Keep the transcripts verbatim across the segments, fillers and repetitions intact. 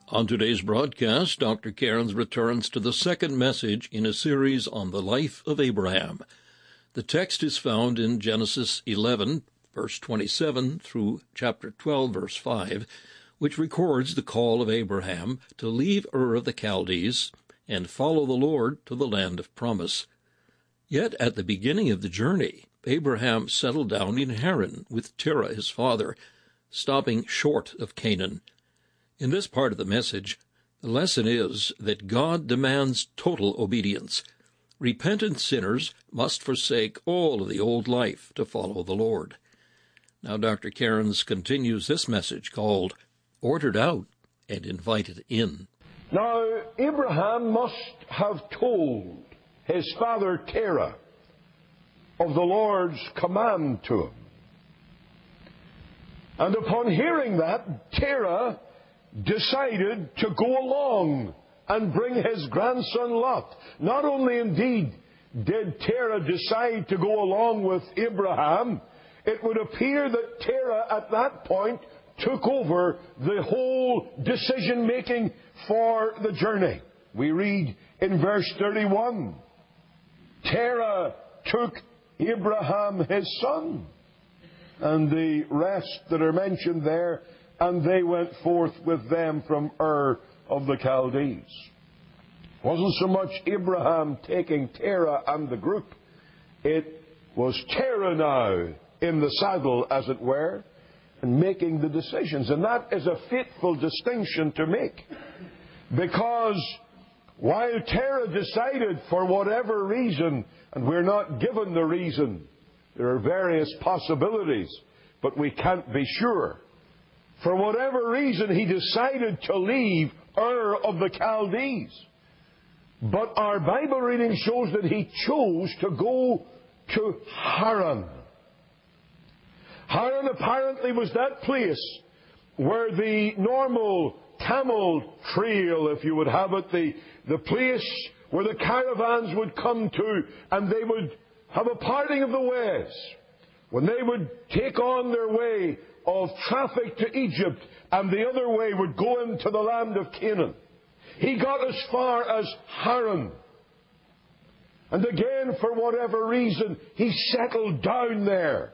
On today's broadcast, Doctor Cairns returns to the second message in a series on the life of Abraham. The text is found in Genesis eleven, verse twenty-seven, through chapter twelve, verse five, which records the call of Abraham to leave Ur of the Chaldees and follow the Lord to the land of promise. Yet at the beginning of the journey, Abraham settled down in Haran with Terah his father, stopping short of Canaan. In this part of the message, the lesson is that God demands total obedience. Repentant sinners must forsake all of the old life to follow the Lord. Now Doctor Cairns continues this message called Ordered Out and Invited In. Now, Abraham must have told his father Terah of the Lord's command to him. And upon hearing that, Terah decided to go along and bring his grandson Lot. Not only indeed did Terah decide to go along with Abraham, it would appear that Terah at that point took over the whole decision-making for the journey. We read in verse thirty-one, Terah took Abraham his son, and the rest that are mentioned there, and they went forth with them from Ur of the Chaldees. It wasn't so much Abraham taking Terah and the group. It was Terah now in the saddle, as it were, and making the decisions. And that is a fateful distinction to make. Because while Terah decided for whatever reason, and we're not given the reason, there are various possibilities, but we can't be sure. For whatever reason, he decided to leave Ur of the Chaldees. But our Bible reading shows that he chose to go to Haran. Haran apparently was that place where the normal camel trail, if you would have it, the, the place where the caravans would come to, and they would have a parting of the ways, when they would take on their way of traffic to Egypt, and the other way would go into the land of Canaan. He got as far as Haran. And again, for whatever reason, he settled down there.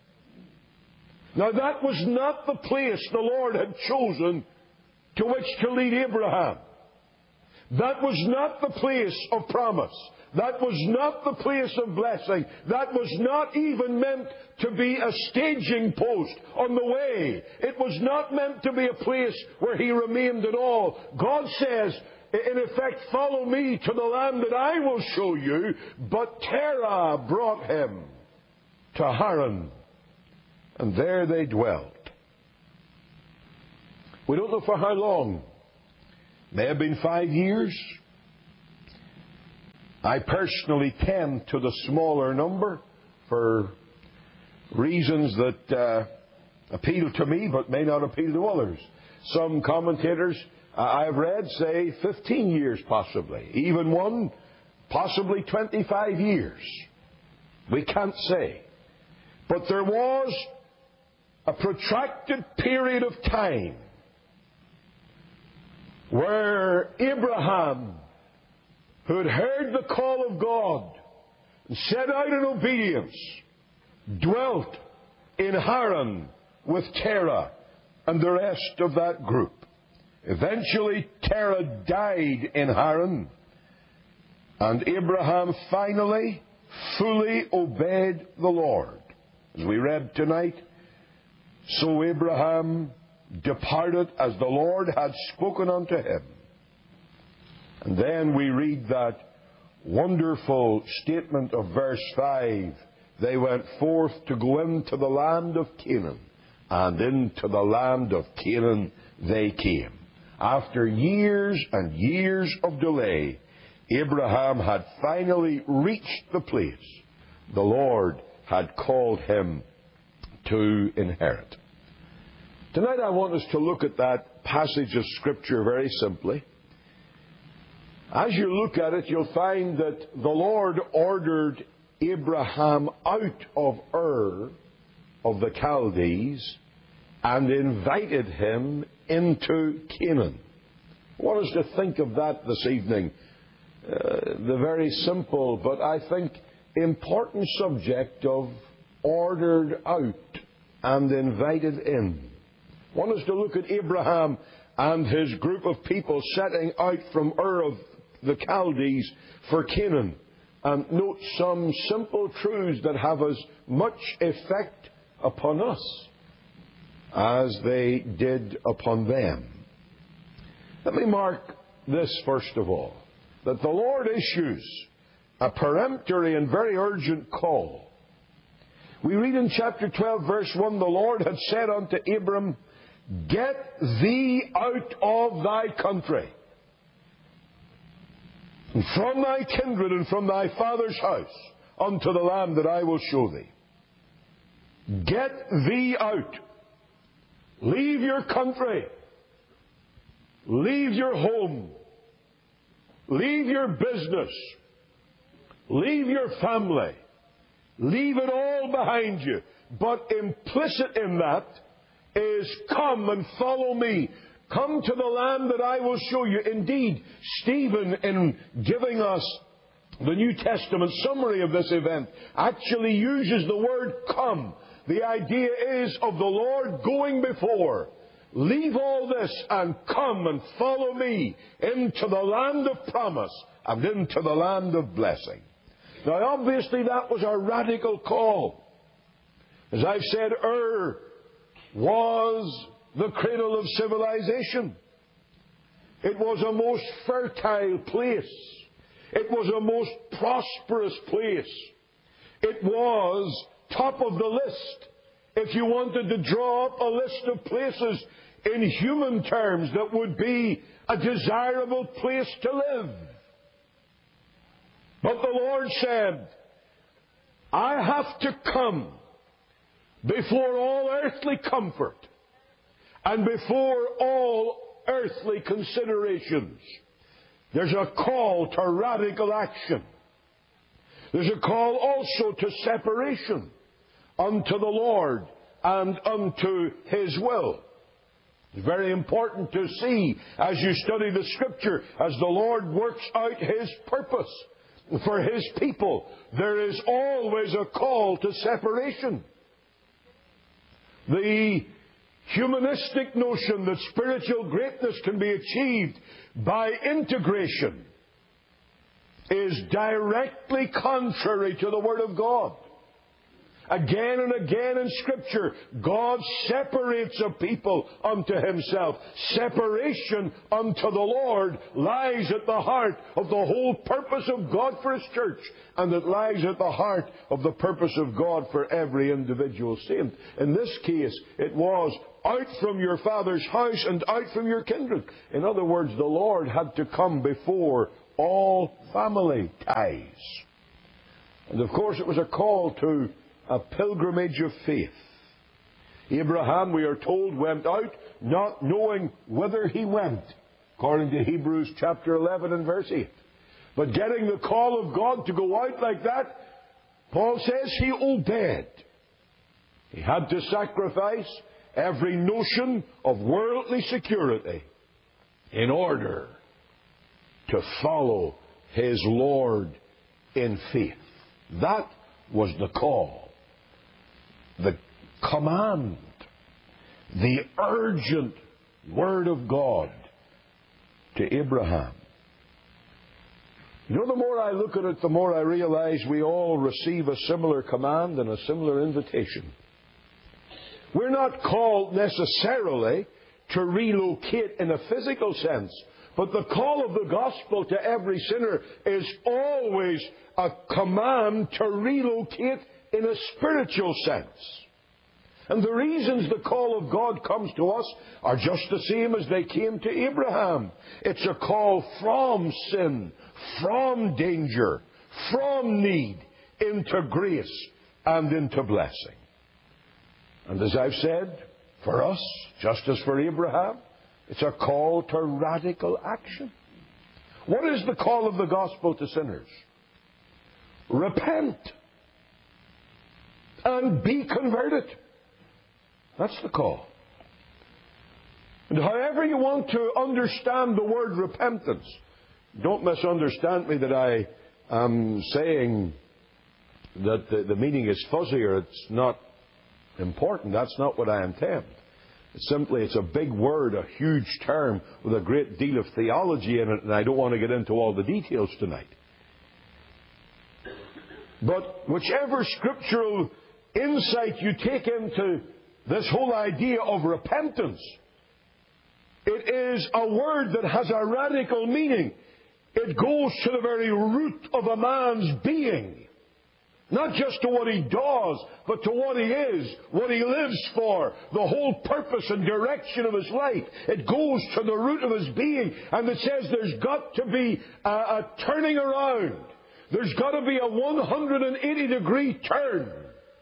Now that was not the place the Lord had chosen to which to lead Abraham. That was not the place of promise. That was not the place of blessing. That was not even meant to be a staging post on the way. It was not meant to be a place where he remained at all. God says, in effect, follow me to the land that I will show you. But Terah brought him to Haran, and there they dwelt. We don't know for how long. May have been five years. I personally tend to the smaller number for reasons that uh, appeal to me but may not appeal to others. Some commentators uh, I've read say fifteen years possibly. Even one possibly twenty-five years. We can't say. But there was a protracted period of time where Abraham, who had heard the call of God and set out in obedience, dwelt in Haran with Terah and the rest of that group. Eventually, Terah died in Haran, and Abraham finally fully obeyed the Lord. As we read tonight, so Abraham departed as the Lord had spoken unto him. And then we read that wonderful statement of verse five. They went forth to go into the land of Canaan, and into the land of Canaan they came. After years and years of delay, Abraham had finally reached the place the Lord had called him to inherit. Tonight I want us to look at that passage of Scripture very simply. As you look at it, you'll find that the Lord ordered Abraham out of Ur of the Chaldees and invited him into Canaan. I want us to think of that this evening. Uh, the very simple, but I think important subject of ordered out and invited in. I want us to look at Abraham and his group of people setting out from Ur of the Chaldees for Canaan, and note some simple truths that have as much effect upon us as they did upon them. Let me mark this first of all, that the Lord issues a peremptory and very urgent call. We read in chapter twelve, verse one, the Lord had said unto Abram, Get thee out of thy country, and from thy kindred and from thy father's house, unto the land that I will show thee. Get thee out. Leave your country. Leave your home. Leave your business. Leave your family. Leave it all behind you. But implicit in that is, come and follow me. Come to the land that I will show you. Indeed, Stephen, in giving us the New Testament summary of this event, actually uses the word come. The idea is of the Lord going before. Leave all this and come and follow me into the land of promise and into the land of blessing. Now, obviously, that was a radical call. As I've said, Ur was the cradle of civilization. It was a most fertile place. It was a most prosperous place. It was top of the list if you wanted to draw up a list of places in human terms that would be a desirable place to live. But the Lord said, I have to come before all earthly comfort and before all earthly considerations. There's a call to radical action. There's a call also to separation unto the Lord and unto His will. It's very important to see as you study the Scripture, as the Lord works out His purpose for His people, there is always a call to separation. The humanistic notion that spiritual greatness can be achieved by integration is directly contrary to the Word of God. Again and again in Scripture, God separates a people unto Himself. Separation unto the Lord lies at the heart of the whole purpose of God for His church, and it lies at the heart of the purpose of God for every individual saint. In this case, it was out from your father's house and out from your kindred. In other words, the Lord had to come before all family ties. And of course, it was a call to a pilgrimage of faith. Abraham, we are told, went out not knowing whither he went, according to Hebrews chapter eleven and verse eight. But getting the call of God to go out like that, Paul says he obeyed. He had to sacrifice every notion of worldly security in order to follow his Lord in faith. That was the call. The command, the urgent word of God to Abraham. You know, the more I look at it, the more I realize we all receive a similar command and a similar invitation. We're not called necessarily to relocate in a physical sense, but the call of the gospel to every sinner is always a command to relocate in a spiritual sense. And the reasons the call of God comes to us are just the same as they came to Abraham. It's a call from sin, from danger, from need, into grace and into blessing. And as I've said, for us, just as for Abraham, it's a call to radical action. What is the call of the gospel to sinners? Repent and be converted. That's the call. And however you want to understand the word repentance, don't misunderstand me that I am saying that the, the meaning is fuzzy or it's not important. That's not what I intend. It's simply, it's a big word, a huge term with a great deal of theology in it, and I don't want to get into all the details tonight. But whichever scriptural insight you take into this whole idea of repentance, it is a word that has a radical meaning. It goes to the very root of a man's being. Not just to what he does, but to what he is, what he lives for, the whole purpose and direction of his life. It goes to the root of his being, and it says there's got to be a, a turning around. There's got to be a one hundred eighty degree turn.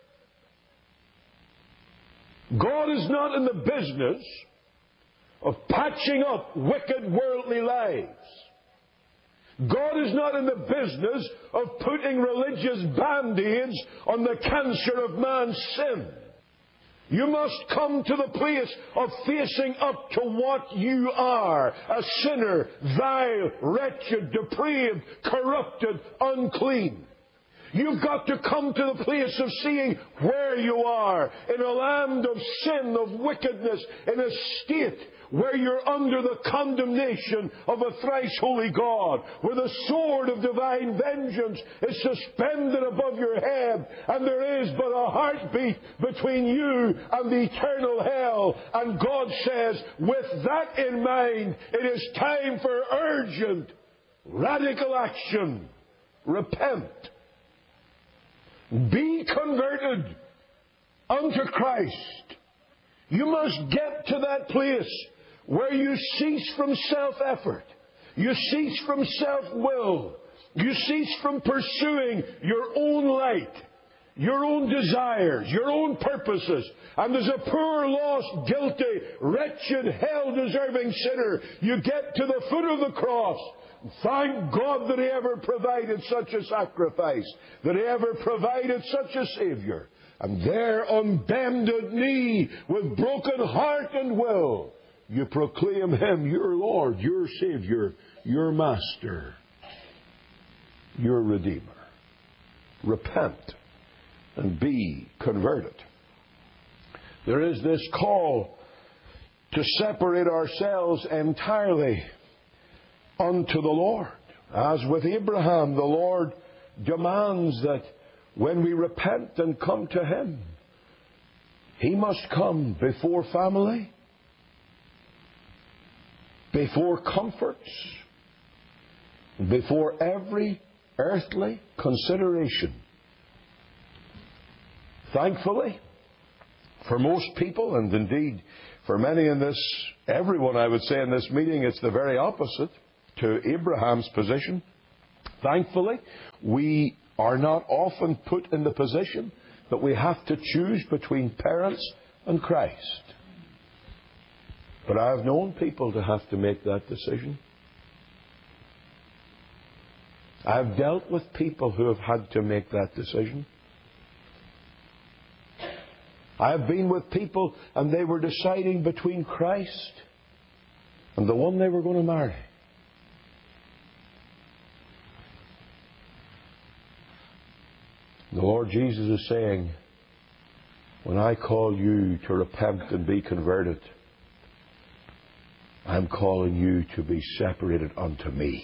God is not in the business of patching up wicked worldly lives. God is not in the business of putting religious band-aids on the cancer of man's sin. You must come to the place of facing up to what you are, a sinner, vile, wretched, depraved, corrupted, unclean. You've got to come to the place of seeing where you are, in a land of sin, of wickedness, in a state where you're under the condemnation of a thrice holy God, where the sword of divine vengeance is suspended above your head, and there is but a heartbeat between you and the eternal hell. And God says, with that in mind, it is time for urgent, radical action. Repent. Be converted unto Christ. You must get to that place where you cease from self-effort. You cease from self-will. You cease from pursuing your own light, your own desires, your own purposes. And as a poor, lost, guilty, wretched, hell-deserving sinner, you get to the foot of the cross. Thank God that He ever provided such a sacrifice, that He ever provided such a Savior. And there on bended knee, with broken heart and will, you proclaim Him your Lord, your Savior, your Master, your Redeemer. Repent and be converted. There is this call to separate ourselves entirely unto the Lord. As with Abraham, the Lord demands that when we repent and come to Him, He must come before family, before comforts, before every earthly consideration. Thankfully, for most people, and indeed for many in this, everyone I would say in this meeting, it's the very opposite to Abraham's position. Thankfully, we are not often put in the position that we have to choose between parents and Christ. But I have known people to have to make that decision. I have dealt with people who have had to make that decision. I have been with people and they were deciding between Christ and the one they were going to marry. The Lord Jesus is saying, when I call you to repent and be converted, I'm calling you to be separated unto me.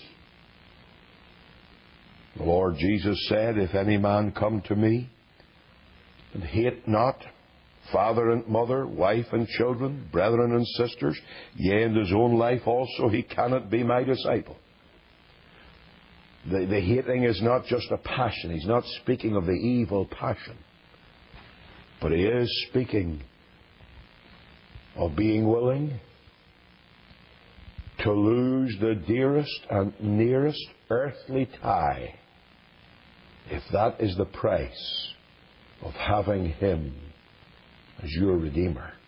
The Lord Jesus said, if any man come to me and hate not father and mother, wife and children, brethren and sisters, yea, and his own life also, he cannot be my disciple. The, the hating is not just a passion. He's not speaking of the evil passion. But he is speaking of being willing to lose the dearest and nearest earthly tie, if that is the price of having Him as your Redeemer.